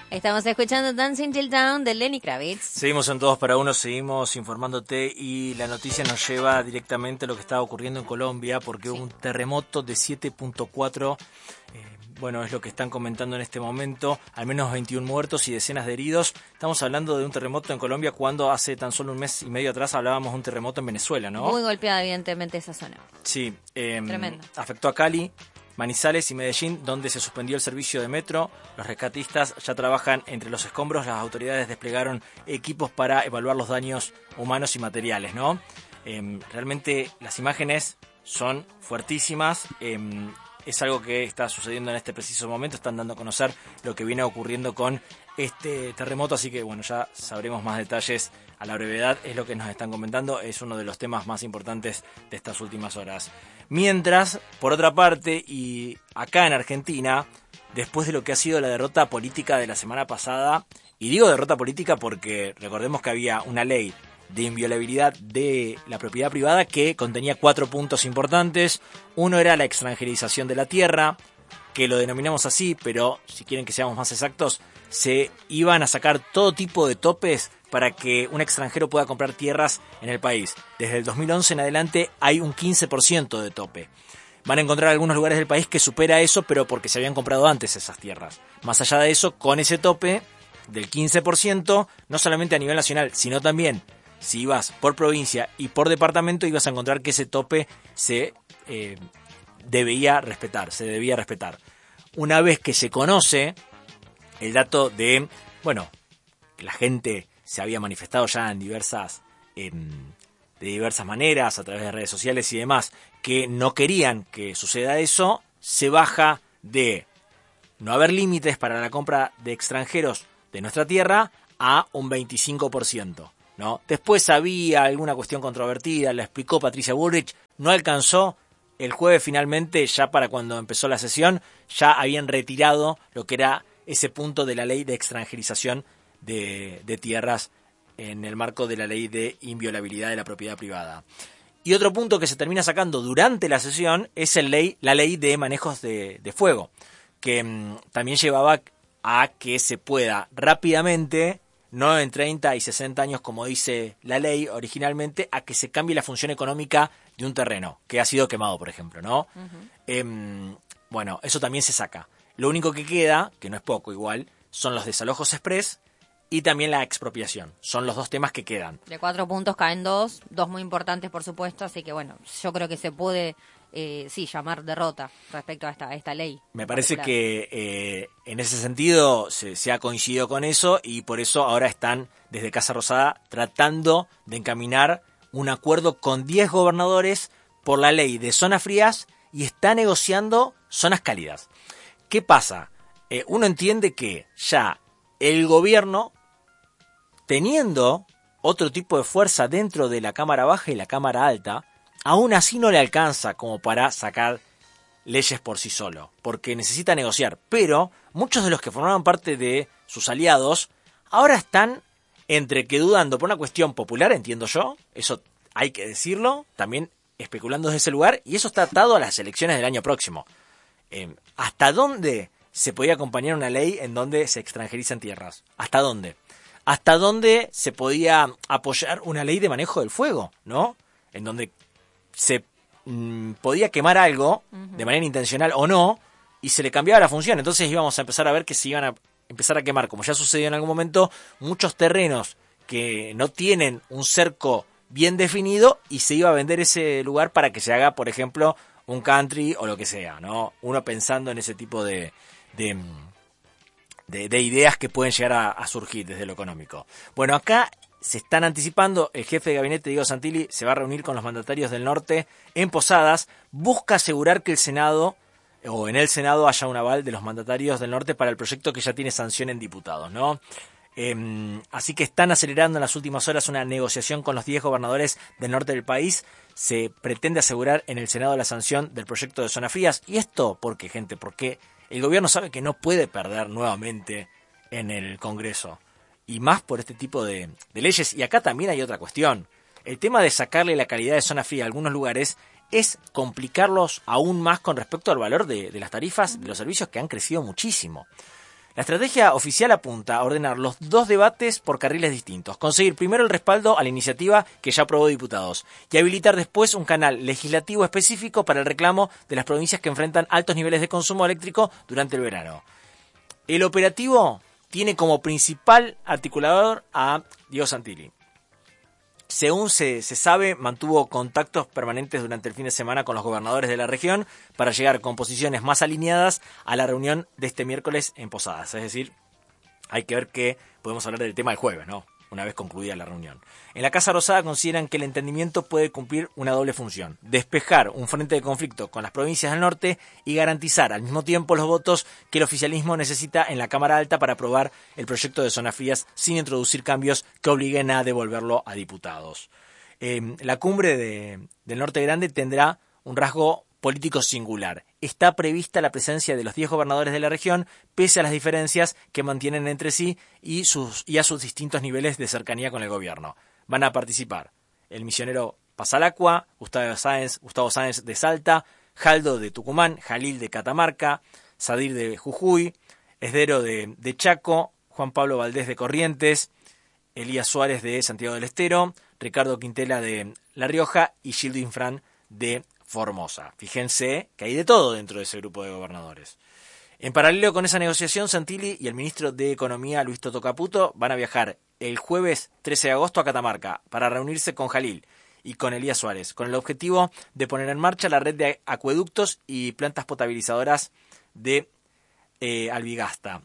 Estamos escuchando Dancing Till Dawn de Lenny Kravitz. Seguimos en Todos para Uno, seguimos informándote y la noticia nos lleva directamente a lo que está ocurriendo en Colombia porque hubo un terremoto de 7.4. Bueno, es lo que están comentando en este momento, al menos 21 muertos y decenas de heridos. Estamos hablando de un terremoto en Colombia cuando hace tan solo un mes y medio atrás hablábamos de un terremoto en Venezuela, ¿no? Muy golpeada, evidentemente, esa zona. Sí, tremendo. Afectó a Cali, Manizales y Medellín, donde se suspendió el servicio de metro. Los rescatistas ya trabajan entre los escombros. Las autoridades desplegaron equipos para evaluar los daños humanos y materiales, ¿no? Realmente las imágenes son fuertísimas. Es algo que está sucediendo en este preciso momento. Están dando a conocer lo que viene ocurriendo con este terremoto, así que bueno, ya sabremos más detalles a la brevedad. Es lo que nos están comentando, es uno de los temas más importantes de estas últimas horas. Mientras, por otra parte, y acá en Argentina, después de lo que ha sido la derrota política de la semana pasada, y digo derrota política porque recordemos que había una ley de inviolabilidad de la propiedad privada que contenía 4 puntos importantes. Uno era la extranjerización de la tierra, que lo denominamos así, pero si quieren que seamos más exactos, se iban a sacar todo tipo de topes para que un extranjero pueda comprar tierras en el país. Desde el 2011 en adelante hay un 15% de tope. Van a encontrar algunos lugares del país que supera eso, pero porque se habían comprado antes esas tierras. Más allá de eso, con ese tope del 15%, no solamente a nivel nacional, sino también si ibas por provincia y por departamento, ibas a encontrar que ese tope se debía respetar. Una vez que se conoce el dato de, bueno, que la gente se había manifestado ya de diversas maneras, a través de redes sociales y demás, que no querían que suceda eso, se baja de no haber límites para la compra de extranjeros de nuestra tierra a un 25%. ¿No? Después había alguna cuestión controvertida, la explicó Patricia Bullrich, no alcanzó. El jueves finalmente, ya para cuando empezó la sesión, ya habían retirado lo que era ese punto de la ley de extranjerización de tierras en el marco de la ley de inviolabilidad de la propiedad privada. Y otro punto que se termina sacando durante la sesión es la ley de manejos de fuego, que también llevaba a que se pueda rápidamente, no en 30 y 60 años como dice la ley originalmente, a que se cambie la función económica de un terreno que ha sido quemado, por ejemplo, ¿no? Uh-huh. Bueno, eso también se saca. Lo único que queda, que no es poco igual, son los desalojos express y también la expropiación. Son los 2 temas que quedan. De 4 puntos caen 2 muy importantes, por supuesto, así que bueno, yo creo que se puede llamar derrota respecto a esta ley. Me parece que en ese sentido se ha coincidido con eso y por eso ahora están desde Casa Rosada tratando de encaminar un acuerdo con 10 gobernadores por la ley de zonas frías y está negociando zonas cálidas. ¿Qué pasa? Uno entiende que ya el gobierno, teniendo otro tipo de fuerza dentro de la Cámara Baja y la Cámara Alta, aún así no le alcanza como para sacar leyes por sí solo, porque necesita negociar. Pero muchos de los que formaban parte de sus aliados ahora están entre que dudando por una cuestión popular, entiendo yo, eso hay que decirlo, también especulando desde ese lugar, y eso está atado a las elecciones del año próximo. ¿Hasta dónde se podía acompañar una ley en donde se extranjerizan tierras? ¿Hasta dónde? ¿Hasta dónde se podía apoyar una ley de manejo del fuego, ¿no? En donde se podía quemar algo de manera intencional o no y se le cambiaba la función. Entonces íbamos a empezar a ver que se iban a empezar a quemar, como ya sucedió en algún momento, muchos terrenos que no tienen un cerco bien definido y se iba a vender ese lugar para que se haga, por ejemplo, un country o lo que sea, ¿no? Uno pensando en ese tipo de ideas que pueden llegar a surgir desde lo económico. Bueno, acá se están anticipando, el jefe de gabinete Diego Santilli se va a reunir con los mandatarios del norte en Posadas, busca asegurar que en el Senado haya un aval de los mandatarios del norte para el proyecto que ya tiene sanción en diputados, ¿no? Así que están acelerando en las últimas horas una negociación con los 10 gobernadores del norte del país. Se pretende asegurar en el Senado la sanción del proyecto de zonas frías. ¿Y esto por qué, gente? Porque el gobierno sabe que no puede perder nuevamente en el Congreso. Y más por este tipo de leyes. Y acá también hay otra cuestión. El tema de sacarle la calidad de zona fría a algunos lugares es complicarlos aún más con respecto al valor de las tarifas de los servicios que han crecido muchísimo. La estrategia oficial apunta a ordenar los 2 debates por carriles distintos, conseguir primero el respaldo a la iniciativa que ya aprobó diputados y habilitar después un canal legislativo específico para el reclamo de las provincias que enfrentan altos niveles de consumo eléctrico durante el verano. El operativo tiene como principal articulador a Diego Santilli. Según se sabe, mantuvo contactos permanentes durante el fin de semana con los gobernadores de la región para llegar con posiciones más alineadas a la reunión de este miércoles en Posadas. Es decir, hay que ver que podemos hablar del tema el jueves, ¿no? Una vez concluida la reunión. En la Casa Rosada consideran que el entendimiento puede cumplir una doble función: despejar un frente de conflicto con las provincias del norte y garantizar al mismo tiempo los votos que el oficialismo necesita en la Cámara Alta para aprobar el proyecto de zonas frías sin introducir cambios que obliguen a devolverlo a diputados. La cumbre del Norte Grande tendrá un rasgo político singular. Está prevista la presencia de los 10 gobernadores de la región, pese a las diferencias que mantienen entre sí y a sus distintos niveles de cercanía con el gobierno. Van a participar el misionero Pasalacua, Gustavo Sáenz de Salta, Jaldo de Tucumán, Jalil de Catamarca, Sadir de Jujuy, Esdero de Chaco, Juan Pablo Valdés de Corrientes, Elías Suárez de Santiago del Estero, Ricardo Quintela de La Rioja y Gildo Infran de Formosa. Fíjense que hay de todo dentro de ese grupo de gobernadores. En paralelo con esa negociación, Santilli y el ministro de Economía, Luis Toto Caputo, van a viajar el jueves 13 de agosto a Catamarca para reunirse con Jalil y con Elías Suárez, con el objetivo de poner en marcha la red de acueductos y plantas potabilizadoras de Albigasta.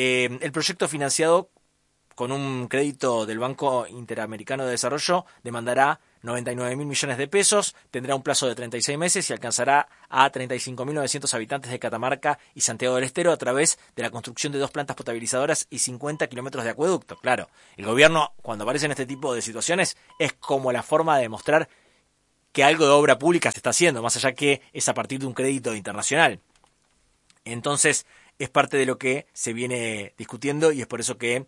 El proyecto, financiado con un crédito del Banco Interamericano de Desarrollo, demandará 99.000 millones de pesos, tendrá un plazo de 36 meses y alcanzará a 35.900 habitantes de Catamarca y Santiago del Estero a través de la construcción de 2 plantas potabilizadoras y 50 kilómetros de acueducto. Claro, el gobierno, cuando aparecen este tipo de situaciones, es como la forma de demostrar que algo de obra pública se está haciendo, más allá que es a partir de un crédito internacional. Entonces, es parte de lo que se viene discutiendo y es por eso que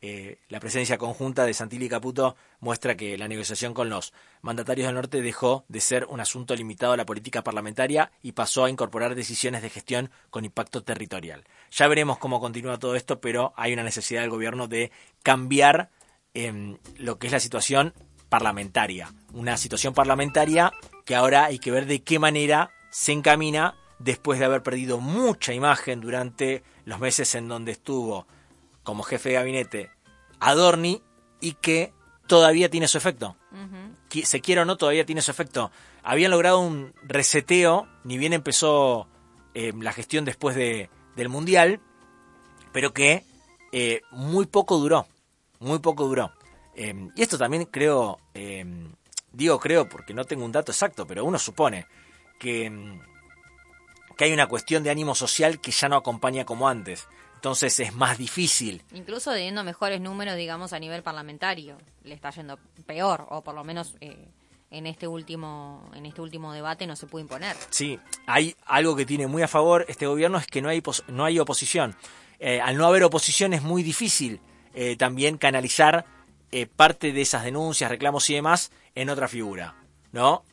la presencia conjunta de Santilli y Caputo muestra que la negociación con los mandatarios del norte dejó de ser un asunto limitado a la política parlamentaria y pasó a incorporar decisiones de gestión con impacto territorial. Ya veremos cómo continúa todo esto, pero hay una necesidad del gobierno de cambiar lo que es la situación parlamentaria. Una situación parlamentaria que ahora hay que ver de qué manera se encamina después de haber perdido mucha imagen durante los meses en donde estuvo como jefe de gabinete Adorni y que todavía tiene su efecto. Uh-huh. Se quiera o no, todavía tiene su efecto. Habían logrado un reseteo, ni bien empezó la gestión después del Mundial, pero que muy poco duró. Y esto también creo, digo creo porque no tengo un dato exacto, pero uno supone que hay una cuestión de ánimo social que ya no acompaña como antes. Entonces es más difícil. Incluso teniendo mejores números, digamos, a nivel parlamentario, le está yendo peor, o por lo menos en este último debate no se pudo imponer. Sí, hay algo que tiene muy a favor este gobierno, es que no hay oposición. Al no haber oposición es muy difícil también canalizar parte de esas denuncias, reclamos y demás en otra figura, ¿no?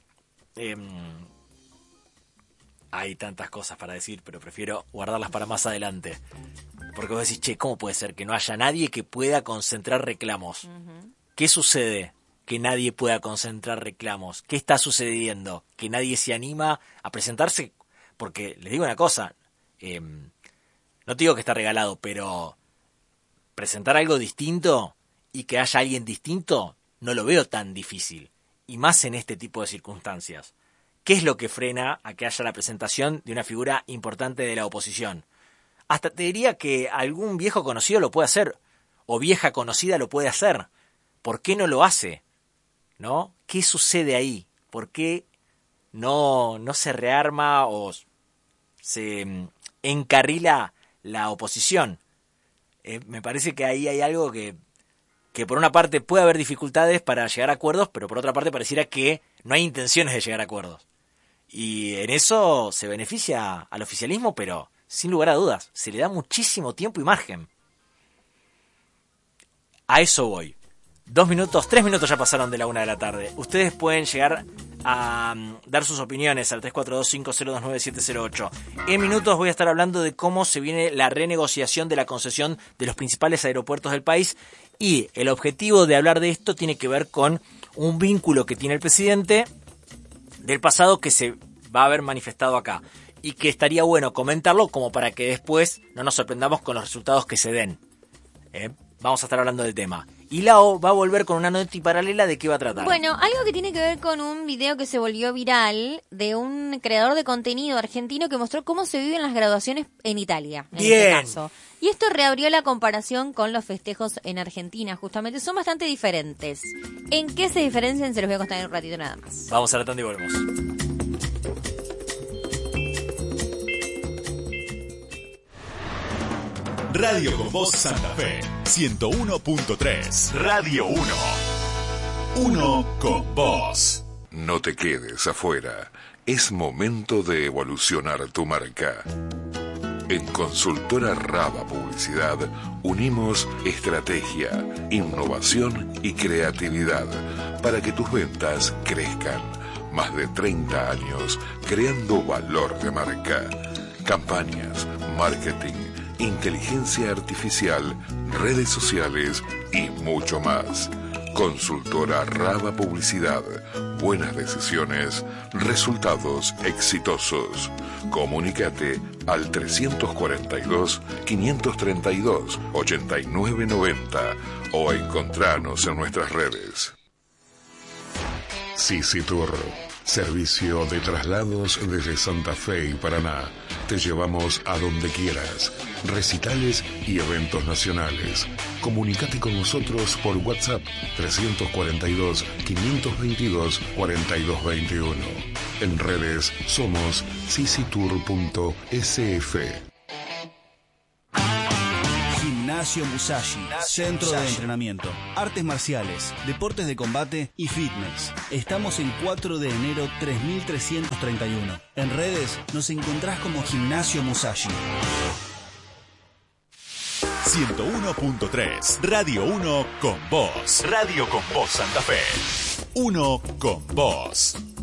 Hay tantas cosas para decir, pero prefiero guardarlas para más adelante. Porque vos decís, ¿cómo puede ser que no haya nadie que pueda concentrar reclamos? Uh-huh. ¿Qué sucede que nadie pueda concentrar reclamos? ¿Qué está sucediendo? ¿Que nadie se anima a presentarse? Porque les digo una cosa, no te digo que está regalado, pero presentar algo distinto y que haya alguien distinto, no lo veo tan difícil. Y más en este tipo de circunstancias. ¿Qué es lo que frena a que haya la presentación de una figura importante de la oposición? Hasta te diría que algún viejo conocido lo puede hacer, o vieja conocida lo puede hacer. ¿Por qué no lo hace? ¿No? ¿Qué sucede ahí? ¿Por qué no se rearma o se encarrila la oposición? Me parece que ahí hay algo que por una parte puede haber dificultades para llegar a acuerdos, pero por otra parte pareciera que no hay intenciones de llegar a acuerdos. Y en eso se beneficia al oficialismo, pero sin lugar a dudas, se le da muchísimo tiempo y margen. A eso voy. 3 minutos ya pasaron de la 1 de la tarde. Ustedes pueden llegar a dar sus opiniones al 342-502-9708. En minutos voy a estar hablando de cómo se viene la renegociación de la concesión de los principales aeropuertos del país, y el objetivo de hablar de esto tiene que ver con un vínculo que tiene el presidente del pasado que se va a ver manifestado acá, y que estaría bueno comentarlo como para que después no nos sorprendamos con los resultados que se den. Vamos a estar hablando del tema. Y Lau va a volver con una nota paralela. ¿De qué va a tratar? Bueno, algo que tiene que ver con un video que se volvió viral de un creador de contenido argentino que mostró cómo se viven las graduaciones en Italia, en este caso. Y esto reabrió la comparación con los festejos en Argentina, justamente. Son bastante diferentes. ¿En qué se diferencian? Se los voy a contar en un ratito nada más. Vamos a la tanda y volvemos. Radio con Voz Santa Fe 101.3. Radio 1. Uno con vos. No te quedes afuera. Es momento de evolucionar tu marca. En Consultora Raba Publicidad unimos estrategia, innovación y creatividad para que tus ventas crezcan. Más de 30 años creando valor de marca. Campañas, marketing, inteligencia artificial, redes sociales y mucho más. Consultora Raba Publicidad. Buenas decisiones, resultados exitosos. Comunícate al 342-532-8990 o encontranos en nuestras redes. Sisi Tour. Servicio de traslados desde Santa Fe y Paraná. Te llevamos a donde quieras. Recitales y eventos nacionales. Comunicate con nosotros por WhatsApp 342-522-4221. En redes somos sisitour.sf. Gimnasio Musashi, centro de entrenamiento, artes marciales, deportes de combate y fitness. Estamos en 4 de enero 3331. En redes nos encontrás como Gimnasio Musashi. 101.3. Radio 1 con vos. Radio con vos Santa Fe. Uno con vos.